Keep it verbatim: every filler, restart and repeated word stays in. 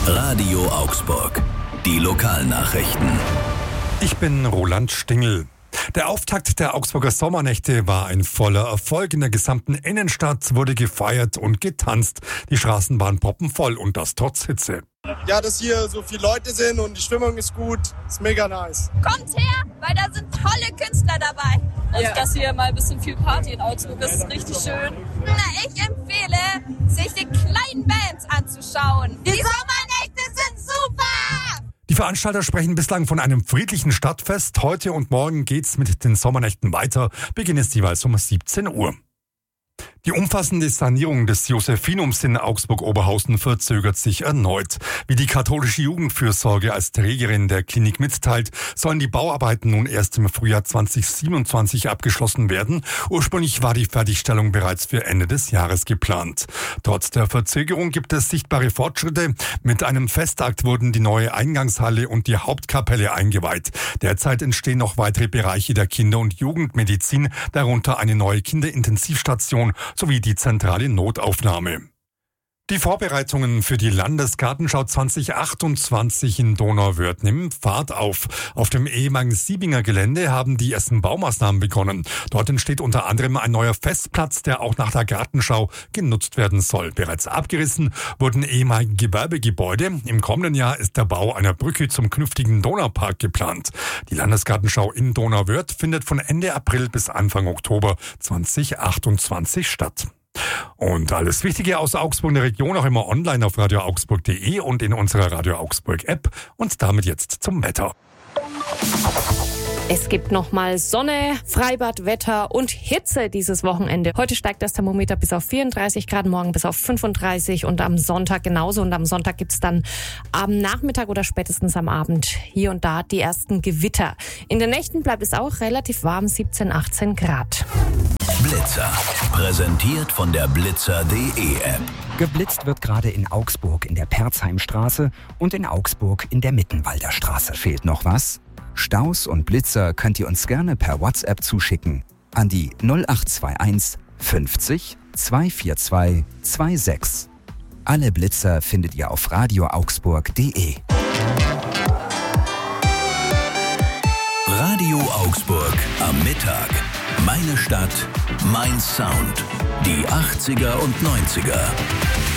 Radio Augsburg. Die Lokalnachrichten. Ich bin Roland Stingel. Der Auftakt der Augsburger Sommernächte war ein voller Erfolg. In der gesamten Innenstadt wurde gefeiert und getanzt. Die Straßen waren proppenvoll und das trotz Hitze. Ja, dass hier so viele Leute sind und die Stimmung ist gut, ist mega nice. Kommt her, weil da sind tolle Künstler dabei. Also, ja. Dass hier mal ein bisschen viel Party in Augsburg ist, ist richtig schön. Na, ich empfehle, sich die kleinen Bands anzuschauen. Die Sommernächte sind super! Die Veranstalter sprechen bislang von einem friedlichen Stadtfest. Heute und morgen geht's mit den Sommernächten weiter. Beginn ist jeweils um siebzehn Uhr. Die umfassende Sanierung des Josephinums in Augsburg-Oberhausen verzögert sich erneut. Wie die katholische Jugendfürsorge als Trägerin der Klinik mitteilt, sollen die Bauarbeiten nun erst im Frühjahr zwanzig siebenundzwanzig abgeschlossen werden. Ursprünglich war die Fertigstellung bereits für Ende des Jahres geplant. Trotz der Verzögerung gibt es sichtbare Fortschritte. Mit einem Festakt wurden die neue Eingangshalle und die Hauptkapelle eingeweiht. Derzeit entstehen noch weitere Bereiche der Kinder- und Jugendmedizin, darunter eine neue Kinderintensivstation sowie die zentrale Notaufnahme. Die Vorbereitungen für die Landesgartenschau zwanzig achtundzwanzig in Donauwörth nehmen Fahrt auf. Auf dem ehemaligen Siebinger Gelände haben die ersten Baumaßnahmen begonnen. Dort entsteht unter anderem ein neuer Festplatz, der auch nach der Gartenschau genutzt werden soll. Bereits abgerissen wurden ehemalige Gewerbegebäude. Im kommenden Jahr ist der Bau einer Brücke zum künftigen Donaupark geplant. Die Landesgartenschau in Donauwörth findet von Ende April bis Anfang Oktober zwanzig achtundzwanzig statt. Und alles Wichtige aus Augsburg und der Region auch immer online auf radio augsburg punkt de und in unserer Radio Augsburg App. Und damit jetzt zum Wetter. Es gibt nochmal Sonne, Freibad, Wetter und Hitze dieses Wochenende. Heute steigt das Thermometer bis auf vierunddreißig Grad, morgen bis auf fünfunddreißig und am Sonntag genauso. Und am Sonntag gibt's dann am Nachmittag oder spätestens am Abend hier und da die ersten Gewitter. In den Nächten bleibt es auch relativ warm, siebzehn, achtzehn Grad. Blitzer. Präsentiert von der blitzer punkt de App. Geblitzt wird gerade in Augsburg in der Perzheimstraße und in Augsburg in der Mittenwalder Straße. Fehlt noch was? Staus und Blitzer könnt ihr uns gerne per WhatsApp zuschicken an die null acht zwei eins fünfzig zweihundertvierundzwanzig sechsundzwanzig. Alle Blitzer findet ihr auf radio augsburg punkt de. Radio Augsburg am Mittag. Meine Stadt, mein Sound. Die achtziger und neunziger.